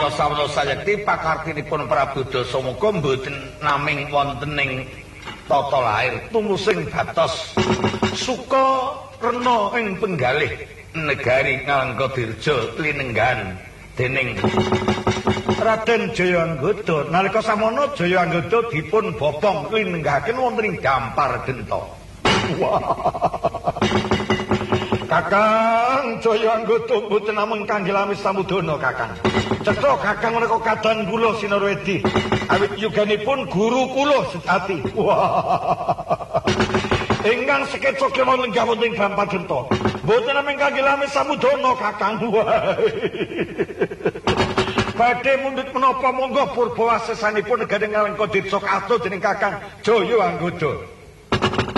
sawetara sayekti pakartinipun Prabu Dasamuka mboten naming wonten ing tata lair tumusing batos suka rena ing penggalih negari Ngalengkadirja linenggan dening Raden Jayanggada. Nalika samono Jayanggada dipun bopong linenggaken wonten ing Dampar Genta. Kakang Jayanggada mboten namung kangge lamis samudana Kakang. Cetha Kakang menika kadan kula Sinarwedi. Awit yuganipun guru kula sejati. Ingkang sekeca kemawon lenggah wonten ing Dampar Genta. Mboten namung kangge lamis samudana Kakang. Badhe mundhut menapa monggo purba wasesanipun negari Ngalengkadirja kasto dening Kakang Jayanggada.